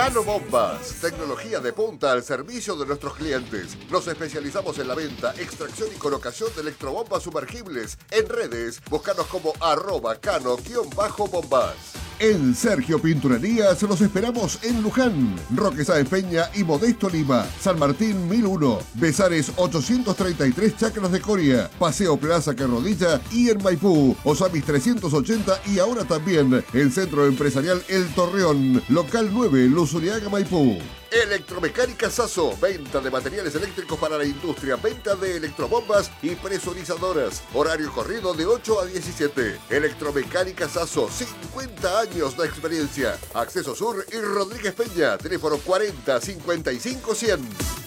Cano Bombas, tecnología de punta al servicio de nuestros clientes. Nos especializamos en la venta, extracción y colocación de electrobombas sumergibles. En redes, búscanos como @cano_bombas. En Sergio Pinturerías los esperamos en Luján, Roque Sáenz Peña y Modesto Lima, San Martín 1001, Besares 833 Chacras de Coria, Paseo Plaza Carrodilla y en Maipú, Osamis 380 y ahora también el Centro Empresarial El Torreón, local 9, Luzuriaga, Maipú. Electromecánica Sasso, venta de materiales eléctricos para la industria, venta de electrobombas y presurizadoras. Horario corrido de 8 a 17. Electromecánica Sasso, 50 años de experiencia. Acceso Sur y Rodríguez Peña, teléfono 40 55 100.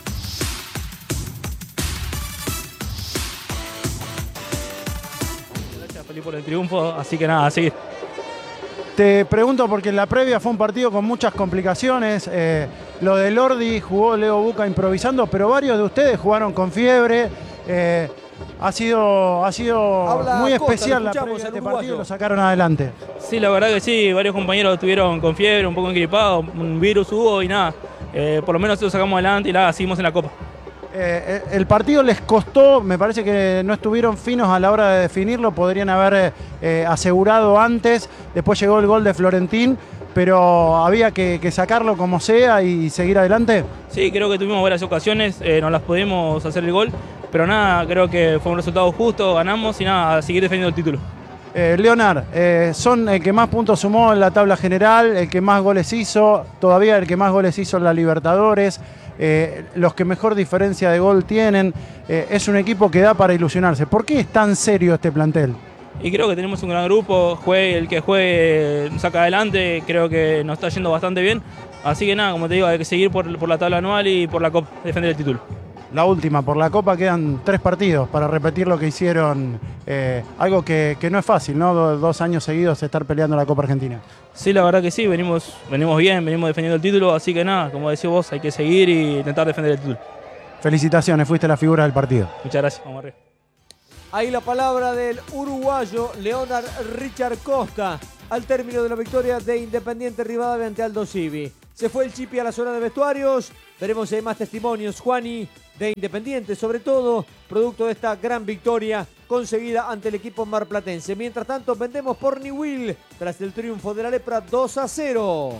Gracias, Felipe, por el triunfo, así que nada, a seguir. Te pregunto porque en la previa fue un partido con muchas complicaciones. Lo de Lordi jugó Leo Buca improvisando, pero varios de ustedes jugaron con fiebre. Ha sido muy especial la previa de este partido y lo sacaron adelante. Sí, la verdad que sí, varios compañeros estuvieron con fiebre, un poco engripados, un virus hubo y nada. Por lo menos lo sacamos adelante y nada, seguimos en la Copa. El partido les costó, me parece que no estuvieron finos a la hora de definirlo, podrían haber asegurado antes, después llegó el gol de Florentín, pero había que sacarlo como sea y seguir adelante. Sí, creo que tuvimos varias ocasiones, no las pudimos hacer el gol, pero nada, creo que fue un resultado justo, ganamos y nada, a seguir defendiendo el título. Leonard, son el que más puntos sumó en la tabla general, el que más goles hizo, todavía el que más goles hizo en la Libertadores, los que mejor diferencia de gol tienen, es un equipo que da para ilusionarse. ¿Por qué es tan serio este plantel? Y creo que tenemos un gran grupo, el que juegue saca adelante, creo que nos está yendo bastante bien, así que nada, como te digo, hay que seguir por la tabla anual y por la Copa, defender el título. La última, por la Copa quedan 3 partidos para repetir lo que hicieron, algo que no es fácil, ¿no? 2 años seguidos estar peleando la Copa Argentina. Sí, la verdad que sí, venimos bien, venimos defendiendo el título, así que nada, como decís vos, hay que seguir y intentar defender el título. Felicitaciones, fuiste la figura del partido. Muchas gracias, vamos arriba. Ahí la palabra del uruguayo Leonard Richard Costa al término de la victoria de Independiente Rivadavia ante Aldo Civi. Se fue el Chipi a la zona de vestuarios. Veremos si hay más testimonios, Juani, de Independiente, sobre todo producto de esta gran victoria conseguida ante el equipo marplatense. Mientras tanto, vendemos por Newell tras el triunfo de la Lepra 2-0.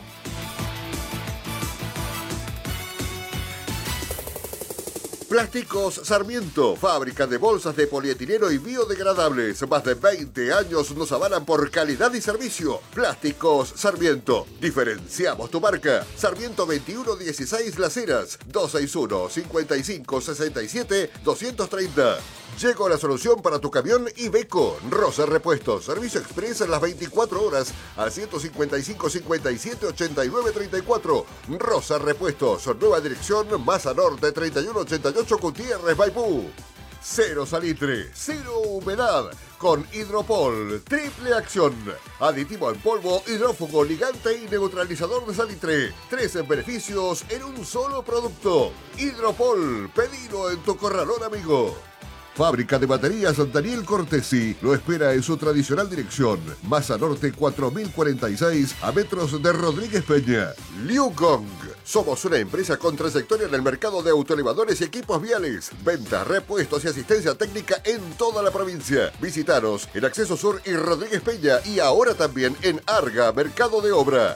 Plásticos Sarmiento, fábrica de bolsas de polietileno y biodegradables. Más de 20 años nos avalan por calidad y servicio. Plásticos Sarmiento. Diferenciamos tu marca. Sarmiento 2116 Las Heras, 261-5567-230. Llegó la solución para tu camión Iveco. Rosa Repuestos. Servicio express en las 24 horas al 155-57-89-34. Rosa Repuestos. Nueva dirección, Masa Norte 3188 Gutiérrez, Maipú. Cero salitre, cero humedad. Con Hidropol, triple acción. Aditivo en polvo, hidrófugo, ligante y neutralizador de salitre. 3 beneficios en un solo producto. Hidropol, pedilo en tu corralón, amigo. Fábrica de baterías Daniel Cortesi lo espera en su tradicional dirección. Masa Norte 4046 a metros de Rodríguez Peña. Liu Gong. Somos una empresa con trayectoria en el mercado de autoelevadores y equipos viales. Ventas, repuestos y asistencia técnica en toda la provincia. Visítanos en Acceso Sur y Rodríguez Peña y ahora también en Arga, Mercado de Obra.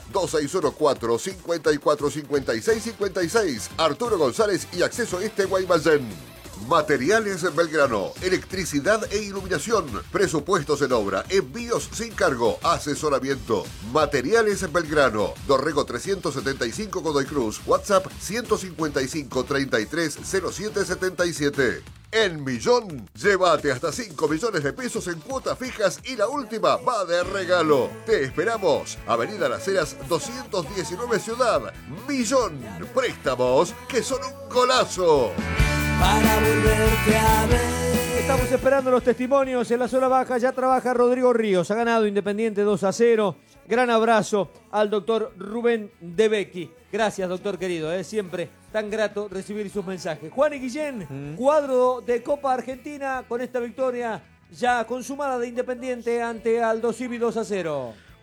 2614-545656. Arturo González y Acceso Este Guaymallén. Materiales Belgrano, electricidad e iluminación, presupuestos en obra, envíos sin cargo, asesoramiento. Materiales Belgrano, Dorrego 375 Godoy Cruz, WhatsApp 155 33 07 77. En Millón, llévate hasta 5 millones de pesos en cuotas fijas y la última va de regalo. Te esperamos. Avenida Las Heras 219 Ciudad. Millón. Préstamos que son un golazo. Para volverte a ver. Estamos esperando los testimonios en la zona baja. Ya trabaja Rodrigo Ríos. Ha ganado Independiente 2-0. Gran abrazo al doctor Rubén De Becchi. Gracias, doctor querido. Siempre tan grato recibir sus mensajes. Juan y Guillén, cuadro de Copa Argentina con esta victoria ya consumada de Independiente ante Aldo Civi 2-0.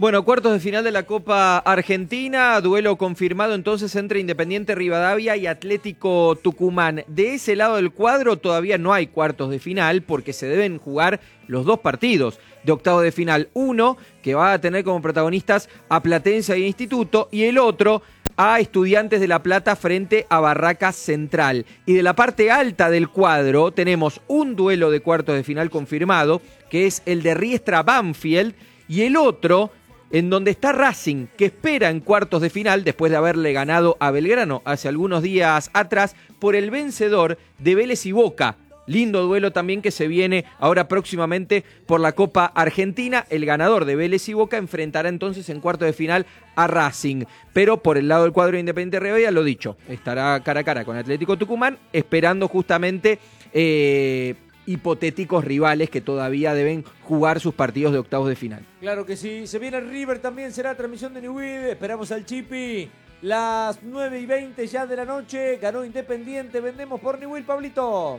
Bueno, cuartos de final de la Copa Argentina, duelo confirmado entonces entre Independiente Rivadavia y Atlético Tucumán. De ese lado del cuadro todavía no hay cuartos de final porque se deben jugar los dos partidos de octavo de final. Uno que va a tener como protagonistas a Platense y Instituto y el otro a Estudiantes de La Plata frente a Barracas Central. Y de la parte alta del cuadro tenemos un duelo de cuartos de final confirmado, que es el de Riestra Banfield, y el otro en donde está Racing, que espera en cuartos de final, después de haberle ganado a Belgrano hace algunos días atrás, por el vencedor de Vélez y Boca. Lindo duelo también que se viene ahora próximamente por la Copa Argentina. El ganador de Vélez y Boca enfrentará entonces en cuartos de final a Racing. Pero por el lado del cuadro de Independiente Rivadavia, lo dicho, estará cara a cara con Atlético Tucumán, esperando justamente hipotéticos rivales que todavía deben jugar sus partidos de octavos de final. Claro que sí, se viene el River también, será transmisión de Newell, esperamos al Chipi. Las 9:20 ya de la noche, ganó Independiente, vendemos por Newell, Pablito.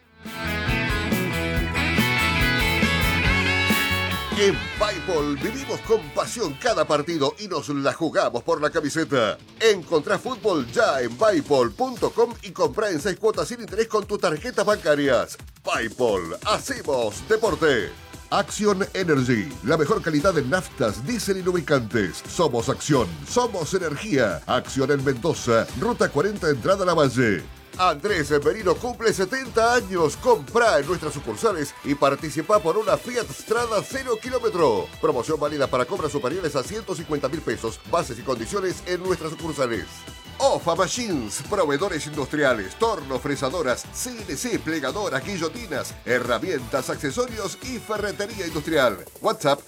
En Paintball vivimos con pasión cada partido y nos la jugamos por la camiseta. Encontrá fútbol ya en paintball.com y comprá en 6 cuotas sin interés con tus tarjetas bancarias. Paintball, hacemos deporte. Action Energy, la mejor calidad de naftas, diésel y lubricantes. Somos Acción, somos energía. Acción en Mendoza, Ruta 40, entrada a La Valle. Andrés Merino cumple 70 años. Comprá en nuestras sucursales y participa por una Fiat Strada 0 kilómetro. Promoción válida para compras superiores a 150.000 pesos. Bases y condiciones en nuestras sucursales. OFA Machines, proveedores industriales, tornos, fresadoras, CNC, plegadoras, guillotinas, herramientas, accesorios y ferretería industrial. WhatsApp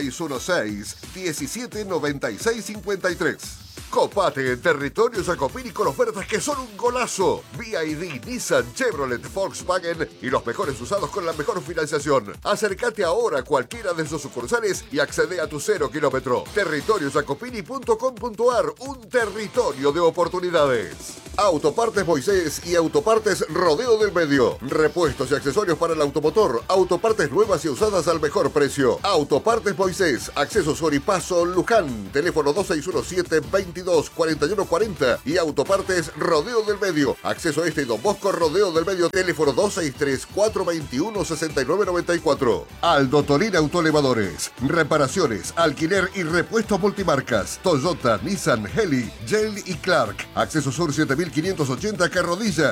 2616-179653. Copate en territorio Jacopini con ofertas que son un golazo. BYD, Nissan, Chevrolet, Volkswagen y los mejores usados con la mejor financiación. Acércate ahora a cualquiera de sus sucursales y accede a tu 0 kilómetro. Territoriojacopini.com.ar, un territorio de oportunidades. Autopartes Moisés y Autopartes Rodeo del Medio. Repuestos y accesorios para el automotor. Autopartes nuevas y usadas al mejor precio. Autopartes Moisés, Acceso Sur y Paso Luján. Teléfono 2617-224140 y Autopartes Rodeo del Medio. Acceso Este y Don Bosco Rodeo del Medio. Teléfono 263-421-6994. Aldo Tolina Autoelevadores. Reparaciones, alquiler y repuestos multimarcas. Toyota, Nissan, Heli, Yale y Clark. Acceso Sur 7580 Carrodilla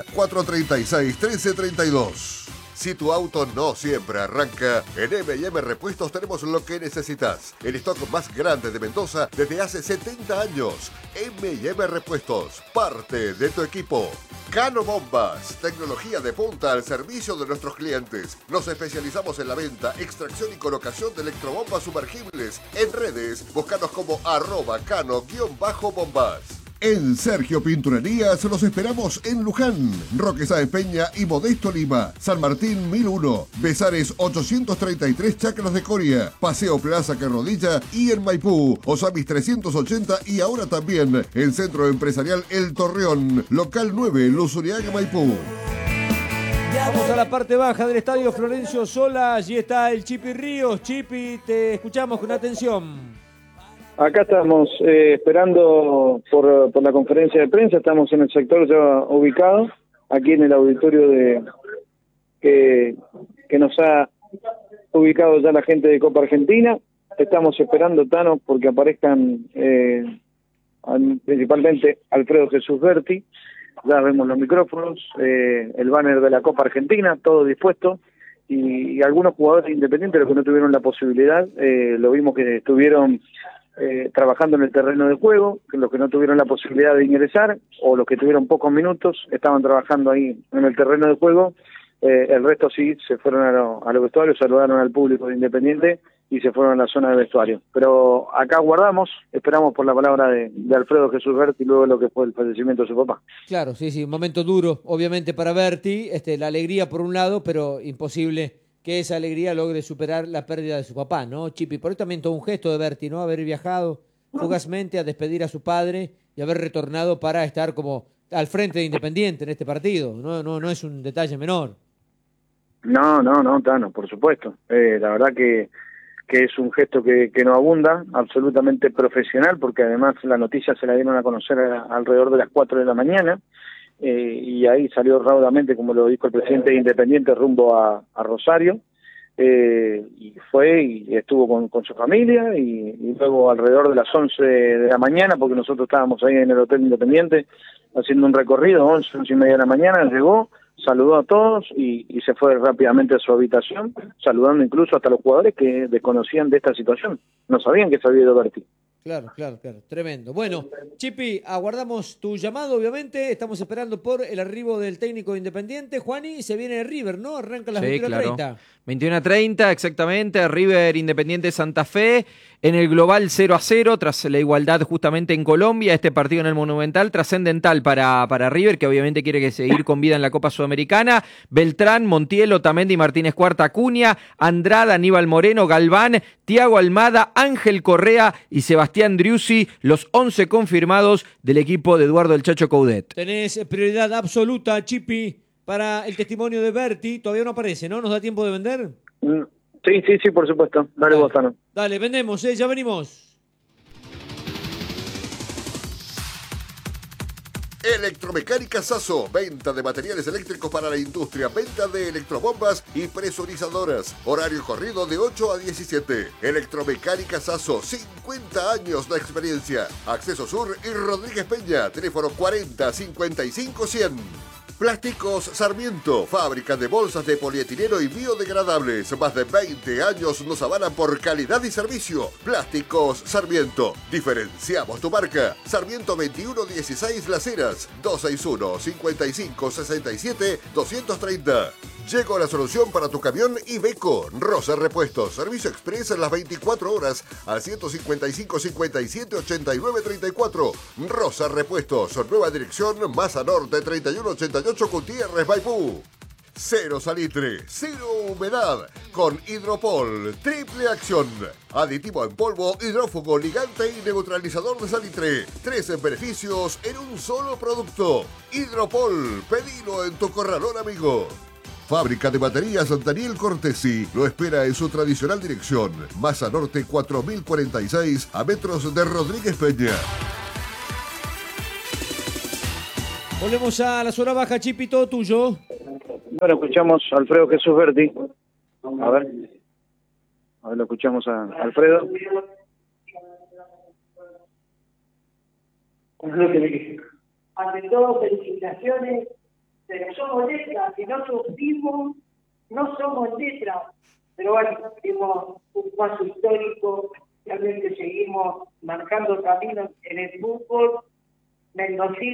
436-1332. Si tu auto no siempre arranca, en M&M Repuestos tenemos lo que necesitas. El stock más grande de Mendoza desde hace 70 años. M&M Repuestos, parte de tu equipo. Cano Bombas, tecnología de punta al servicio de nuestros clientes. Nos especializamos en la venta, extracción y colocación de electrobombas sumergibles. En redes, búscanos como @cano_bombas. En Sergio Pinturerías los esperamos en Luján, Roque Sáenz Peña y Modesto Lima, San Martín 1001, Besares 833 Chacras de Coria, Paseo Plaza Carrodilla y en Maipú, Osamis 380 y ahora también en Centro Empresarial El Torreón, Local 9, Luzuriaga, Maipú. Vamos a la parte baja del estadio Florencio Sola, allí está el Chipi Ríos. Chipi, te escuchamos con atención. Acá estamos esperando por la conferencia de prensa, estamos en el sector ya ubicado, aquí en el auditorio que nos ha ubicado ya la gente de Copa Argentina. Estamos esperando, Tano, porque aparezcan principalmente Alfredo Jesús Berti, ya vemos los micrófonos, el banner de la Copa Argentina, todo dispuesto, y algunos jugadores independientes, los que no tuvieron la posibilidad, lo vimos que estuvieron trabajando en el terreno de juego, que los que no tuvieron la posibilidad de ingresar o los que tuvieron pocos minutos estaban trabajando ahí en el terreno de juego. El resto sí se fueron a los vestuarios, saludaron al público de Independiente y se fueron a la zona de vestuario. Pero acá guardamos, esperamos por la palabra de Alfredo Jesús Berti luego de lo que fue el fallecimiento de su papá. Claro, sí, un momento duro obviamente para Berti, la alegría por un lado, pero imposible que esa alegría logre superar la pérdida de su papá, ¿no, Chipi? Por eso también todo un gesto de Berti, ¿no? Haber viajado fugazmente a despedir a su padre y haber retornado para estar como al frente de Independiente en este partido. No es un detalle menor. No, Tano, por supuesto. La verdad que que es un gesto que no abunda, absolutamente profesional, porque además la noticia se la dieron a conocer alrededor de las 4 de la mañana, y ahí salió raudamente, como lo dijo el presidente de Independiente, rumbo a Rosario, y fue y estuvo con su familia, y luego alrededor de las 11 de la mañana, porque nosotros estábamos ahí en el Hotel Independiente haciendo un recorrido, 11 y media de la mañana, llegó, saludó a todos y se fue rápidamente a su habitación, saludando incluso hasta los jugadores que desconocían de esta situación, no sabían que se había ido Berti. Claro, tremendo. Bueno, Chipi, aguardamos tu llamado, obviamente. Estamos esperando por el arribo del técnico Independiente. Juani, se viene River, ¿no? Arranca a las 21:30. Claro. 21:30, exactamente. River Independiente Santa Fe. En el global 0-0, tras la igualdad justamente en Colombia. Este partido en el Monumental, trascendental para River, que obviamente quiere seguir con vida en la Copa Sudamericana. Beltrán, Montiel, Otamendi, Martínez Cuarta, Acuña, Andrada, Aníbal Moreno, Galván, Thiago Almada, Ángel Correa y Sebastián Driussi, los 11 confirmados del equipo de Eduardo El Chacho Coudet. Tenés prioridad absoluta, Chipi, para el testimonio de Berti. Todavía no aparece, ¿no? ¿Nos da tiempo de vender? Sí, por supuesto. Dale, Bozano. Dale, vendemos, ya venimos. Electromecánica Sasso, venta de materiales eléctricos para la industria, venta de electrobombas y presurizadoras. Horario corrido de 8 a 17. Electromecánica Sasso, 50 años de experiencia. Acceso Sur y Rodríguez Peña, teléfono 40 55 100. Plásticos Sarmiento, fábrica de bolsas de polietileno y biodegradables. Más de 20 años nos avalan por calidad y servicio. Plásticos Sarmiento. Diferenciamos tu marca. Sarmiento 2116 Las Heras, 261-5567-230. Llegó la solución para tu camión Iveco. Rosa Repuestos. Servicio express en las 24 horas al 155-57-89-34. Rosa Repuestos. Nueva dirección, Masa Norte 3188 Gutiérrez Maipú. Cero salitre, cero humedad, con Hidropol, triple acción. Aditivo en polvo, hidrófugo, ligante y neutralizador de salitre. 3 beneficios en un solo producto. Hidropol, pedilo en tu corralón amigo. Fábrica de baterías Daniel Cortesi lo espera en su tradicional dirección. Masa Norte 4046, a metros de Rodríguez Peña. Volvemos a la zona baja, Chipi, todo tuyo. Bueno, escuchamos a Alfredo Jesús Berti. A ver, lo escuchamos a Alfredo. Ante todo, felicitaciones, pero somos letras, si no supimos, no somos letras. Pero bueno, hicimos un paso histórico, realmente seguimos marcando caminos en el fútbol mendocino.